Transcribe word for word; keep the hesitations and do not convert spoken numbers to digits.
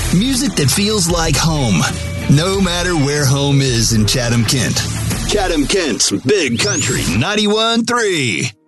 Music that feels like home, no matter where home is in Chatham-Kent. Chatham-Kent's Big Country ninety-one point three.